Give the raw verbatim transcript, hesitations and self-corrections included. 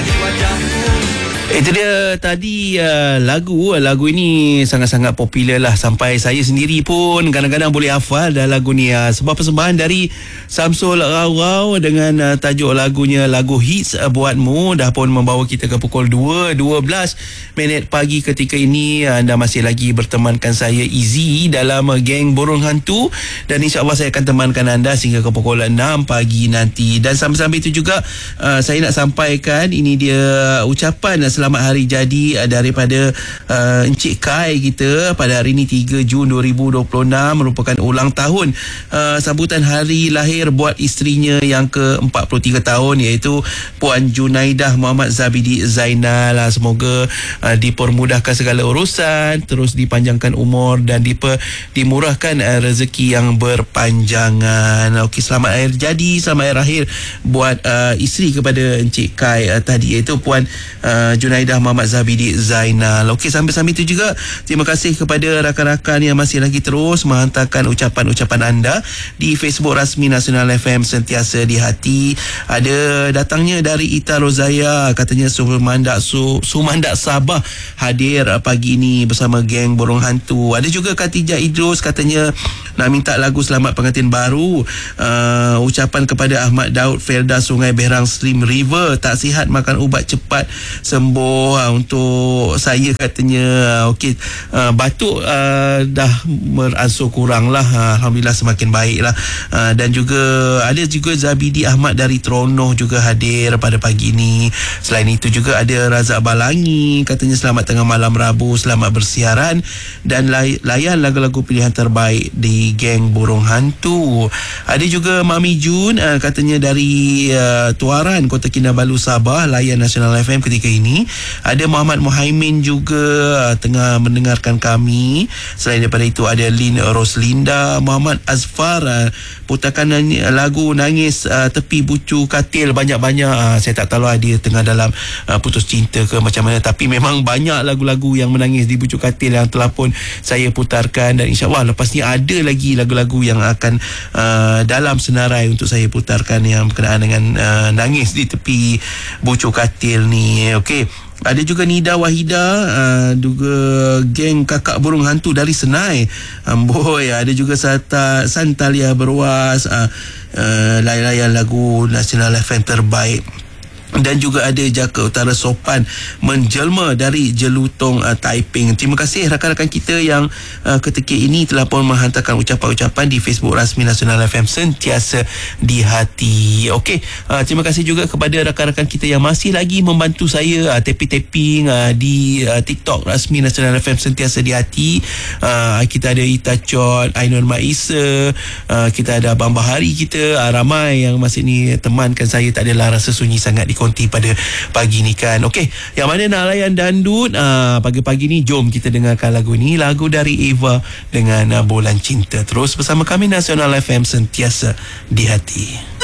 di wajahmu. Itu dia tadi uh, lagu Lagu ini sangat-sangat popular lah. Sampai saya sendiri pun kadang-kadang boleh hafal dah lagu ni. uh, Sebuah persembahan dari Samsul Rau-Rau dengan uh, tajuk lagunya Lagu Hits uh, Buatmu. Dah pun membawa kita ke pukul dua dua belas minit pagi ketika ini. Anda masih lagi bertemankan saya Izzy dalam uh, Geng Burung Hantu. Dan insyaAllah saya akan temankan anda sehingga ke pukul enam pagi nanti. Dan sambil-sambil itu juga uh, saya nak sampaikan ini dia ucapan uh, selamat hari jadi uh, daripada uh, Encik Kai kita pada hari ini tiga Jun dua ribu dua puluh enam, merupakan ulang tahun uh, sambutan hari lahir buat isterinya yang ke empat puluh tiga tahun, iaitu Puan Junaidah Muhammad Zabidi Zainal. uh, Semoga uh, dipermudahkan segala urusan, terus dipanjangkan umur dan diper, dimurahkan uh, rezeki yang berpanjangan. Okey, selamat hari jadi, selamat hari lahir buat uh, isteri kepada Encik Kai uh, tadi, iaitu Puan uh, Junaidah Muhammad Zabidi Zainal. Okey, sambil-sambil itu juga terima kasih kepada rakan-rakan yang masih lagi terus menghantarkan ucapan-ucapan anda di Facebook rasmi Nasional F M Sentiasa di Hati. Ada datangnya dari Ita Rozaya, katanya Sumandak Su, Sumandak Sabah hadir pagi ini bersama Geng Burung Hantu. Ada juga Khatijah Idrus, katanya nak minta lagu Selamat Pengantin Baru. uh, Ucapan kepada Ahmad Daud Felda Sungai Berang Stream River, tak sihat makan ubat cepat sembuh. Ha, untuk saya katanya. Okey, uh, batuk uh, dah beransur kurang lah. uh, Alhamdulillah semakin baik lah. uh, Dan juga ada juga Zabidi Ahmad dari Teronoh juga hadir pada pagi ini. Selain itu juga ada Razak Balangi, katanya selamat tengah malam Rabu, selamat bersiaran dan lay- layan lagu-lagu pilihan terbaik di Geng Burung Hantu. Ada juga Mami Jun, uh, katanya dari uh, Tuaran, Kota Kinabalu, Sabah, layan Nasional F M ketika ini. Ada Muhammad Muhaimin juga uh, tengah mendengarkan kami. Selain daripada itu ada Lin Roslinda, Muhammad Azfar, uh, putarkan uh, lagu Nangis uh, Tepi Bucu Katil banyak-banyak. uh, Saya tak tahu dia tengah dalam uh, putus cinta ke macam mana, tapi memang banyak lagu-lagu yang menangis di Bucu Katil yang telah pun saya putarkan. Dan insyaAllah lepas ni ada lagi lagu-lagu yang akan uh, dalam senarai untuk saya putarkan yang berkenaan dengan uh, nangis di tepi Bucu Katil ni. Okey, ada juga Nida Wahida, uh, juga Geng Kakak Burung Hantu dari Senai. Amboi, ada juga Sata, Santalia Berwas, uh, uh, layan-layan lagu Nasional F M terbaik. Dan juga ada Jaka Utara Sopan menjelma dari Jelutong uh, Taiping. Terima kasih rakan-rakan kita yang uh, ketika ini telah pun menghantarkan ucapan-ucapan di Facebook rasmi Nasional F M Sentiasa di Hati. Okey, uh, terima kasih juga kepada rakan-rakan kita yang masih lagi membantu saya uh, tapping-tapping uh, di uh, TikTok rasmi Nasional F M Sentiasa di Hati. uh, Kita ada Ita Chot, Ainun Maisa, uh, kita ada Abang Bahari kita, uh, ramai yang masih ni temankan saya. Tak adalah rasa sunyi sangat di konti pada pagi ni kan. Okey, yang mana nak layan dandut uh, pagi-pagi ni, jom kita dengarkan lagu ni, lagu dari Eva dengan uh, Bulan Cinta. Terus bersama kami Nasional F M Sentiasa di Hati.